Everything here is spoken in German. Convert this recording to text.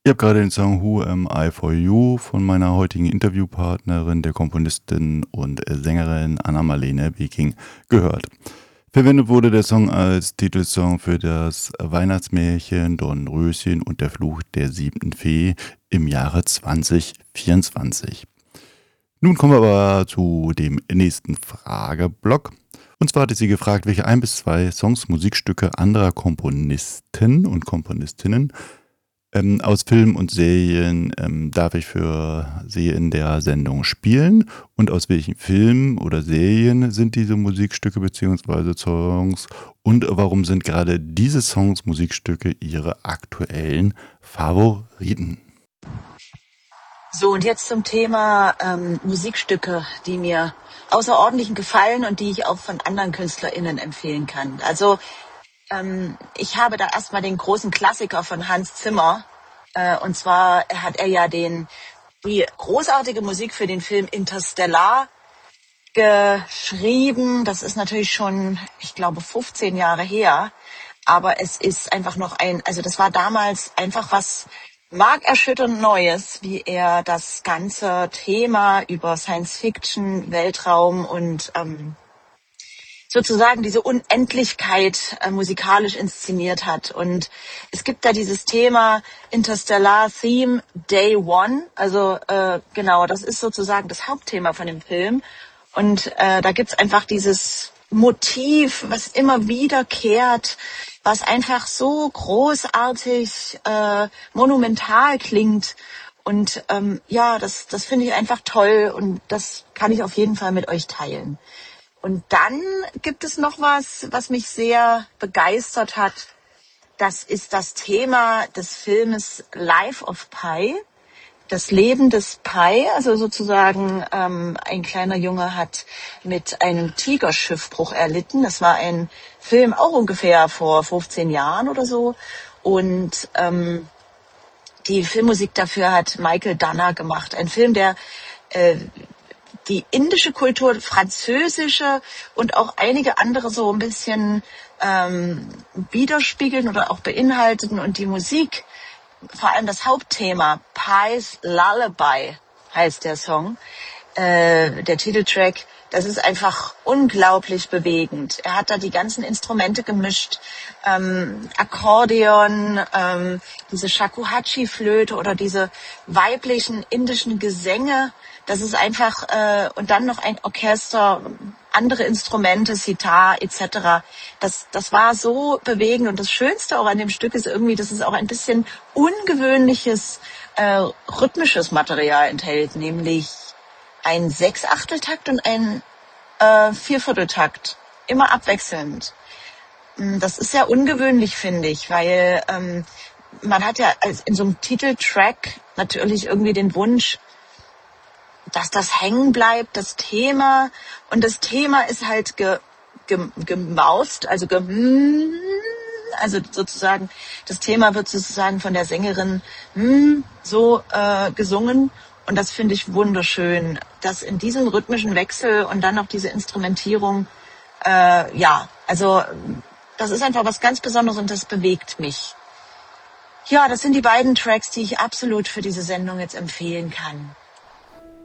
Ihr habt gerade den Song „Who Am I For You“ von meiner heutigen Interviewpartnerin, der Komponistin und Sängerin Anna-Marlene Weking gehört. Verwendet wurde der Song als Titelsong für das Weihnachtsmärchen „Dornröschen und der Fluch der 7. Fee“ im Jahre 2024. Nun kommen wir aber zu dem nächsten Frageblock. Und zwar hatte sie gefragt, welche 1 bis 2 Songs, Musikstücke anderer Komponisten und Komponistinnen aus Filmen und Serien darf ich für Sie in der Sendung spielen und aus welchen Filmen oder Serien sind diese Musikstücke bzw. Songs und warum sind gerade diese Songs, Musikstücke Ihre aktuellen Favoriten? So, und jetzt zum Thema Musikstücke, die mir außerordentlich gefallen und die ich auch von anderen KünstlerInnen empfehlen kann. Also ich habe da erstmal den großen Klassiker von Hans Zimmer. Und zwar hat er ja die großartige Musik für den Film Interstellar geschrieben. Das ist natürlich schon, ich glaube, 15 Jahre her. Aber es ist einfach noch also das war damals einfach was markerschütternd Neues, wie er das ganze Thema über Science Fiction, Weltraum und sozusagen diese Unendlichkeit musikalisch inszeniert hat. Und es gibt da dieses Thema Interstellar Theme Day One. Also genau, das ist sozusagen das Hauptthema von dem Film. Und da gibt's einfach dieses Motiv, was immer wiederkehrt, was einfach so großartig, monumental klingt. Und ja, das finde ich einfach toll und das kann ich auf jeden Fall mit euch teilen. Und dann gibt es noch was mich sehr begeistert hat. Das ist das Thema des Filmes Life of Pi. Das Leben des Pi, also sozusagen ein kleiner Junge hat mit einem Tigerschiffbruch erlitten. Das war ein Film auch ungefähr vor 15 Jahren oder so. Und die Filmmusik dafür hat Michael Danner gemacht. Ein Film, der die indische Kultur, französische und auch einige andere so ein bisschen widerspiegeln oder auch beinhalteten. Und die Musik, vor allem das Hauptthema, Pi's Lullaby heißt der Song, der Titeltrack, das ist einfach unglaublich bewegend. Er hat da die ganzen Instrumente gemischt, Akkordeon, diese Shakuhachi-Flöte oder diese weiblichen indischen Gesänge. Das ist einfach, und dann noch ein Orchester, andere Instrumente, Sitar etc. Das war so bewegend. Und das Schönste auch an dem Stück ist irgendwie, dass es auch ein bisschen ungewöhnliches rhythmisches Material enthält, nämlich ein Sechsachteltakt und ein Viervierteltakt, immer abwechselnd. Das ist sehr ungewöhnlich, finde ich, weil man hat ja in so einem Titeltrack natürlich irgendwie den Wunsch, dass das hängen bleibt, das Thema. Und das Thema ist halt gemaust, also also sozusagen, das Thema wird sozusagen von der Sängerin so gesungen. Und das finde ich wunderschön, dass in diesem rhythmischen Wechsel und dann noch diese Instrumentierung, ja, also das ist einfach was ganz Besonderes und das bewegt mich. Ja, das sind die beiden Tracks, die ich absolut für diese Sendung jetzt empfehlen kann.